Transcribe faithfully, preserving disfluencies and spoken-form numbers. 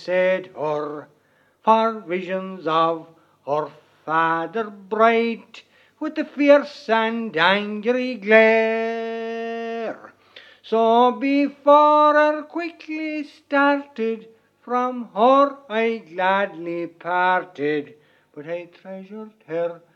said her, for visions of her father bright, with the fierce and angry glare. So before her quickly started, from her I gladly parted, but I treasured her